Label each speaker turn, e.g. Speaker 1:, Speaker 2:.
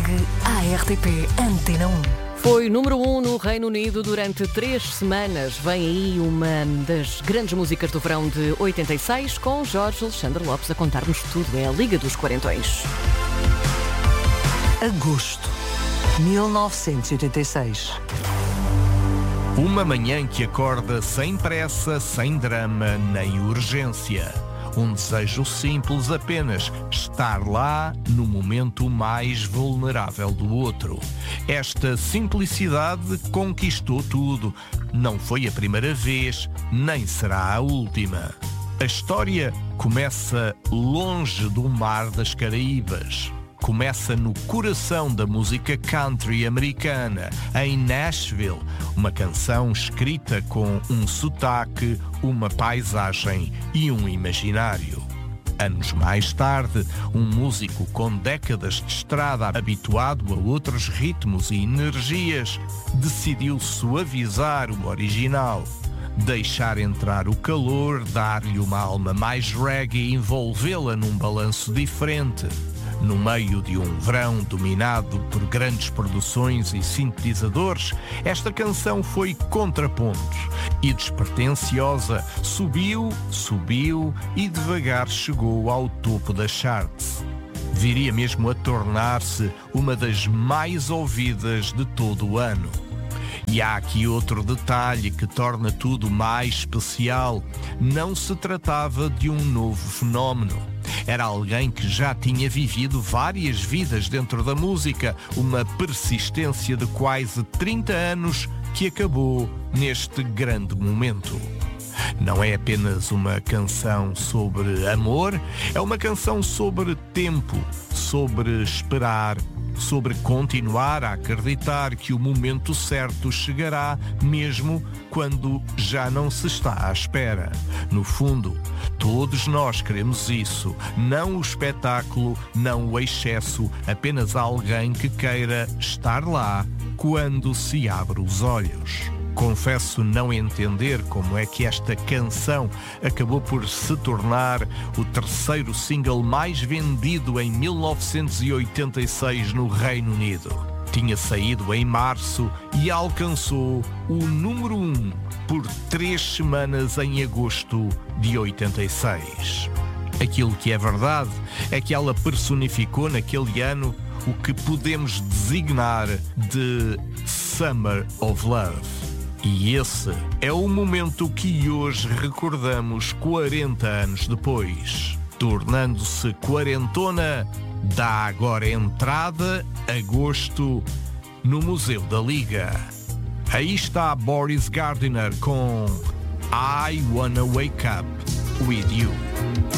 Speaker 1: Ligue à RTP Antena 1.
Speaker 2: Foi número 1 no Reino Unido durante 3 semanas. Vem aí uma das grandes músicas do verão de 86, com Jorge Alexandre Lopes a contar-nos tudo. É a Liga dos Quarentões.
Speaker 1: Agosto, 1986.
Speaker 3: Uma manhã que acorda sem pressa, sem drama nem urgência. Um desejo simples apenas, estar lá no momento mais vulnerável do outro. Esta simplicidade conquistou tudo. Não foi a primeira vez, nem será a última. A história começa longe do mar das Caraíbas. Começa no coração da música country americana, em Nashville, uma canção escrita com um sotaque, uma paisagem e um imaginário. Anos mais tarde, um músico com décadas de estrada, habituado a outros ritmos e energias, decidiu suavizar o original. Deixar entrar o calor, dar-lhe uma alma mais reggae e envolvê-la num balanço diferente. No meio de um verão dominado por grandes produções e sintetizadores, esta canção foi contraponto e despretensiosa, subiu e devagar chegou ao topo das charts. Viria mesmo a tornar-se uma das mais ouvidas de todo o ano. E há aqui outro detalhe que torna tudo mais especial. Não se tratava de um novo fenómeno. Era alguém que já tinha vivido várias vidas dentro da música, uma persistência de quase 30 anos que acabou neste grande momento. Não é apenas uma canção sobre amor, é uma canção sobre tempo, sobre esperar, sobre continuar a acreditar que o momento certo chegará mesmo quando já não se está à espera. No fundo, todos nós queremos isso, não o espetáculo, não o excesso, apenas alguém que queira estar lá quando se abre os olhos. Confesso não entender como é que esta canção acabou por se tornar o terceiro single mais vendido em 1986 no Reino Unido. Tinha saído em março e alcançou o número 1 por 3 semanas em agosto de 86. Aquilo que é verdade é que ela personificou naquele ano o que podemos designar de Summer of Love. E esse é o momento que hoje recordamos 40 anos depois. Tornando-se quarentona, dá agora entrada, agosto, no Museu da Liga. Aí está Boris Gardiner com I Wanna Wake Up With You.